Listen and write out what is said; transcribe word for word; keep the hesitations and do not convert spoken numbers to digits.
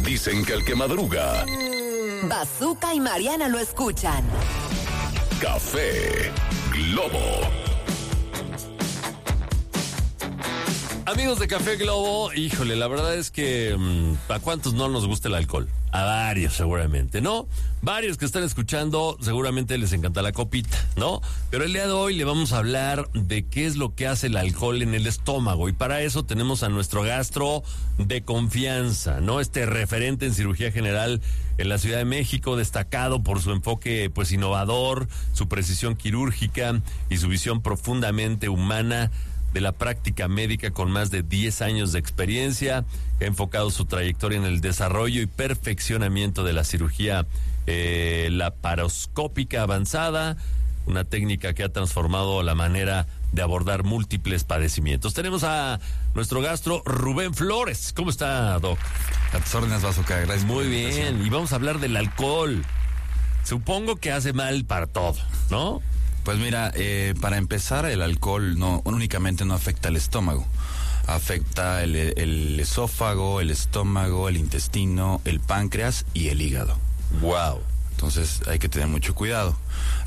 Dicen que el que madruga... Bazooka y Mariana lo escuchan. Café Globo. Amigos de Café Globo, híjole, la verdad es que mmm, ¿a cuántos no nos gusta el alcohol? A varios seguramente, ¿no? Varios que están escuchando seguramente les encanta la copita, ¿no? Pero el día de hoy le vamos a hablar de qué es lo que hace el alcohol en el estómago, y para eso tenemos a nuestro gastro de confianza, ¿no? Este referente en cirugía general en la Ciudad de México, destacado por su enfoque pues innovador, su precisión quirúrgica y su visión profundamente humana de la práctica médica, con más de diez años de experiencia, que ha enfocado su trayectoria en el desarrollo y perfeccionamiento de la cirugía eh, laparoscópica avanzada, una técnica que ha transformado la manera de abordar múltiples padecimientos. Tenemos a nuestro gastro Rubén Flores. ¿Cómo está, Doc? A tus órdenes, Bazooka. Gracias. Muy bien, y vamos a hablar del alcohol. Supongo que hace mal para todo, ¿no? Pues mira, eh, para empezar, el alcohol no únicamente no afecta al estómago, afecta el, el esófago, el estómago, el intestino, el páncreas y el hígado. Wow. Entonces hay que tener mucho cuidado.